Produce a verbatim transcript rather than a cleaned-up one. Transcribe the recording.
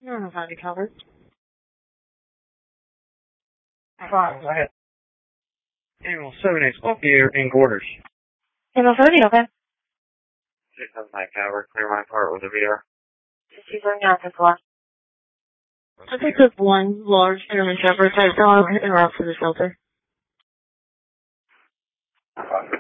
No, no, body covered. Five, go ahead. Animal seven eight, spoke to you in quarters. Animal thirty, okay. Six seven five cover, clear my part with a V R. She's going down to floor. I think there's one large German Shepherd type dog in route to the shelter. Five.